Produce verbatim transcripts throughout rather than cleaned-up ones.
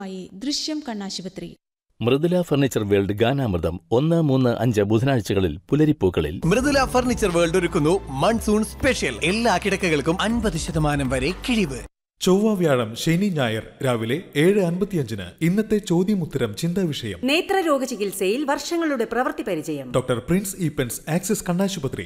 ായി ദൃശ്യം കണ്ണാശുപത്രി. Mridula furniture world ഗാനാമൃതം ഒന്ന് മൂന്ന് അഞ്ച് ബുധനാഴ്ചകളിൽ പുലരിപ്പൂക്കളിൽ. മൃദുല ഫർണിച്ചർ വേൾഡ് ഒരുക്കുന്നു മൺസൂൺ സ്പെഷ്യൽ. എല്ലാ കിടക്കകൾക്കും അൻപത് ശതമാനം വരെ കിഴിവ്. ചൊവ്വ വ്യാഴം ശനി ഞായർ രാവിലെ ഏഴ് അൻപത്തിയഞ്ചിന് ഇന്നത്തെ ചോദ്യമുത്തരം ചിന്താ വിഷയം. നേത്രരോഗ ചികിത്സയിൽ വർഷങ്ങളുടെ പ്രവൃത്തി പരിചയം. ഡോക്ടർ പ്രിൻസ് ഈപ്പൻസ് ആക്സിസ് കണ്ണാശുപത്രി.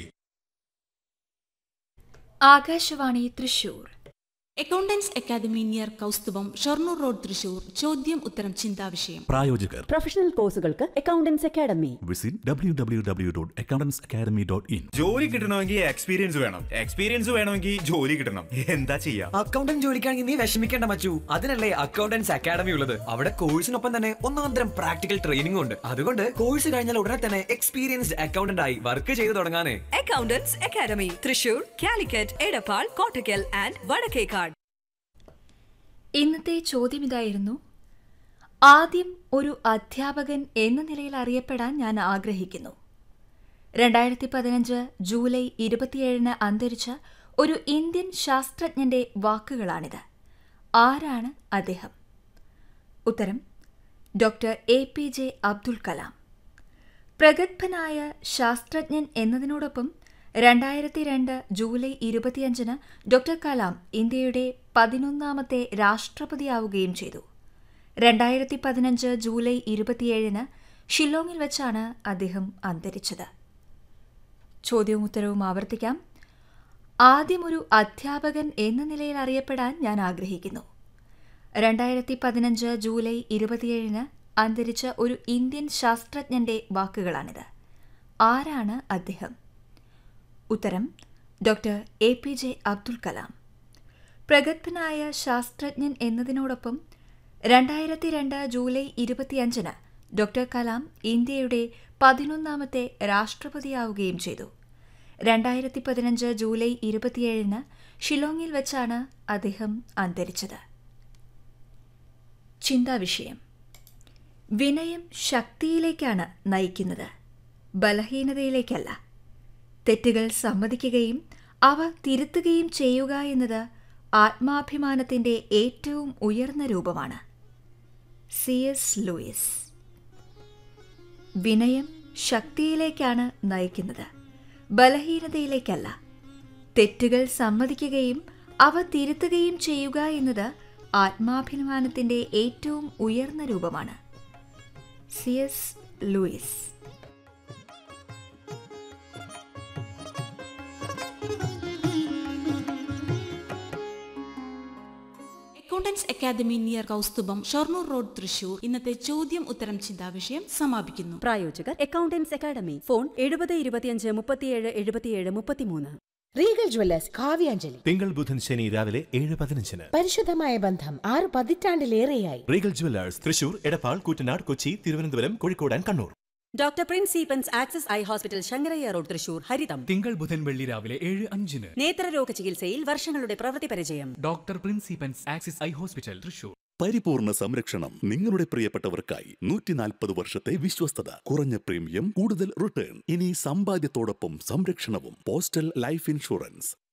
Akashvani Thrissur. Accountants academy near Kaustubham, Shoranur road, Thrissur. ചോദ്യം ഉത്തരം ചിന്താ വിഷയം. പ്രായോജകർ പ്രൊഫഷണൽ കോഴ്സുകൾക്ക് accountants academy. Visit W W W dot accountants academy dot in. ജോലി കിട്ടണമെങ്കിൽ എക്സ്പീരിയൻസ് വേണം. എക്സ്പീരിയൻസ് വേണമെങ്കിൽ ജോലി കിട്ടണം. എന്താ ചെയ്യാ? അക്കൗണ്ടന്റ് ജോലിക്കാണെങ്കിൽ നീ വിഷമിക്കേണ്ട മച്ചു. അതിനല്ലേ അക്കൗണ്ടൻസ് അക്കാദമി ഉള്ളത്. അവിടെ കോഴ്സിനൊപ്പം തന്നെ ഒന്നാന്തരം പ്രാക്ടിക്കൽ ട്രെയിനിംഗ് ഉണ്ട്. അതുകൊണ്ട് കോഴ്സ് കഴിഞ്ഞാൽ ഉടനെ തന്നെ എക്സ്പീരിയൻസ്ഡ് അക്കൗണ്ടന്റ് ആയി വർക്ക് ചെയ്തു തുടങ്ങാനേ. Accountants academy Thrissur, Calicut, Edappal, Kottakkal and Vadakkekad. ഇന്നത്തെ ചോദ്യം ഇതായിരുന്നു: ആദ്യം ഒരു അധ്യാപകൻ എന്ന നിലയിൽ അറിയപ്പെടാൻ ഞാൻ ആഗ്രഹിക്കുന്നു. രണ്ടായിരത്തി പതിനഞ്ച് ജൂലൈ ഇരുപത്തിയേഴിന് അന്തരിച്ച ഒരു ഇന്ത്യൻ ശാസ്ത്രജ്ഞന്റെ വാക്കുകളാണിത്. ആരാണ് അദ്ദേഹം? ഉത്തരം: doctor A P J Abdul Kalam. പ്രഗത്ഭനായ ശാസ്ത്രജ്ഞൻ എന്നതിനോടൊപ്പം രണ്ടായിരത്തി രണ്ട് ജൂലൈ ഇരുപത്തിയഞ്ചിന് ഡോക്ടർ കലാം ഇന്ത്യയുടെ പതിനൊന്നാമത്തെ രാഷ്ട്രപതിയാവുകയും ചെയ്തു. രണ്ടായിരത്തി പതിനഞ്ച് ജൂലൈ ഇരുപത്തിയേഴിന് ഷില്ലോങ്ങിൽ വെച്ചാണ് അദ്ദേഹം അന്തരിച്ചത്. ചോദ്യവും ഉത്തരവും ആവർത്തിക്കാം. ആദ്യം ഒരു അധ്യാപകൻ എന്ന നിലയിൽ അറിയപ്പെടാൻ ഞാൻ ആഗ്രഹിക്കുന്നു. രണ്ടായിരത്തി പതിനഞ്ച് ജൂലൈ ഇരുപത്തിയേഴിന് അന്തരിച്ച ഒരു ഇന്ത്യൻ ശാസ്ത്രജ്ഞന്റെ വാക്കുകളാണിത്. ആരാണ് അദ്ദേഹം? ഉത്തരം: doctor A P J Abdul Kalam. പ്രഗത്ഭനായ ശാസ്ത്രജ്ഞൻ എന്നതിനോടൊപ്പം രണ്ടായിരത്തി രണ്ട് ജൂലൈ ഇരുപത്തിയഞ്ചിന് ഡോക്ടർ കലാം ഇന്ത്യയുടെ പതിനൊന്നാമത്തെ രാഷ്ട്രപതിയാവുകയും ചെയ്തു. രണ്ടായിരത്തി പതിനഞ്ച് ജൂലൈ ഇരുപത്തിയേഴിന് ഷില്ലോങ്ങിൽ വെച്ചാണ് അദ്ദേഹം അന്തരിച്ചത്. ചിന്താവിഷയം: വിനയം ശക്തിയിലേക്കാണ് നയിക്കുന്നത്, ബലഹീനതയിലേക്കല്ല. തെറ്റുകൾ സമ്മതിക്കുകയും അവ തിരുത്തുകയും ചെയ്യുക എന്നത് ആത്മാഭിമാനത്തിന്റെ ഏറ്റവും ഉയർന്ന രൂപമാണ്. C S Luis. വിനയം ശക്തിയിലേക്കാണ് നയിക്കുന്നത്, ബലഹീനതയിലേക്കല്ല. തെറ്റുകൾ സമ്മതിക്കുകയും അവ തിരുത്തുകയും ചെയ്യുക എന്നത് ആത്മാഭിമാനത്തിന്റെ ഏറ്റവും ഉയർന്ന രൂപമാണ്. C S Luis. Accountants academy near Kaustubham, Shoranur road, Thrissur. ഇന്നത്തെ ചോദ്യം ഉത്തരം ചിന്താ വിഷയം സമാപിക്കുന്നു. പ്രായോജകർ അക്കൗണ്ടൻസ് അക്കാദമി. ഫോൺ എഴുപത് ഇരുപത്തിയഞ്ച് മുപ്പത്തിയേഴ് എഴുപത്തിയേഴ് മുപ്പത്തിമൂന്ന്. Regal Jewellers Kavyanjali. തിങ്കൾ ബുധൻ ശനി രാവിലെ ഏഴ് പതിനഞ്ചിന്. പരിശുദ്ധമായ ബന്ധം ആറ് പതിറ്റാണ്ടിലേറെയായി. Regal Jewellers Thrissur, Edappal, Koottanad, Kochi, Thiruvananthapuram, Kozhikode and Kannur. Doctor Prince Eappen's axis eye hospital, Sankaraiah road, Thrissur. ഹരിതം. തിങ്കൾ ബുധൻ വെള്ളി രാവിലെ ഏഴ് അഞ്ചിന്. നേത്രരോഗ ചികിത്സയിൽ വർഷങ്ങളുടെ പ്രവൃത്തി പരിചയം. Doctor Prince Eappen's axis eye hospital, Thrissur. പരിപൂർണ സംരക്ഷണം നിങ്ങളുടെ പ്രിയപ്പെട്ടവർക്കായി നൂറ്റി നാൽപ്പത് വർഷത്തെ വിശ്വസ്തത, കുറഞ്ഞ പ്രീമിയം, കൂടുതൽ റിട്ടേൺ. ഇനി സമ്പാദ്യത്തോടൊപ്പം സംരക്ഷണവും. Postal life insurance.